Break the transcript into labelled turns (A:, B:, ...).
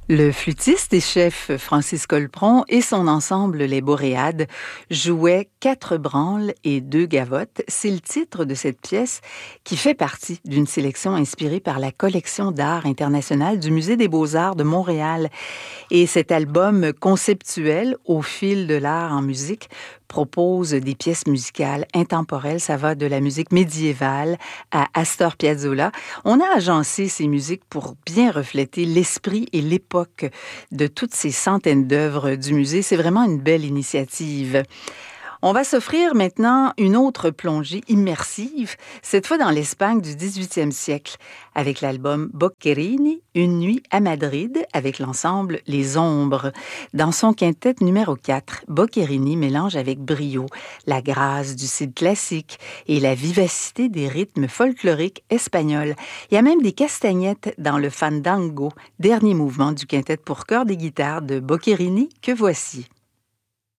A: Le flûtiste et chef Francis Colpron et son ensemble Les Boréades jouaient 4 branles et 2 gavottes. C'est le titre de cette pièce qui fait partie d'une sélection inspirée par la collection d'art international du Musée des Beaux-Arts de Montréal. Et cet album conceptuel au fil de l'art en musique propose des pièces musicales intemporelles. Ça va de la musique médiévale à Astor Piazzolla. On a agencé ces musiques pour bien refléter l'esprit et l'époque de toutes ces centaines d'œuvres du musée. C'est vraiment une belle initiative. On va s'offrir maintenant une autre plongée immersive, cette fois dans l'Espagne du 18e siècle, avec l'album Boccherini, Une nuit à Madrid, avec l'ensemble Les Ombres. Dans son quintet numéro 4, Boccherini mélange avec brio la grâce du style classique et la vivacité des rythmes folkloriques espagnols. Il y a même des castagnettes dans le fandango, dernier mouvement du quintet pour cordes et guitare de Boccherini que voici.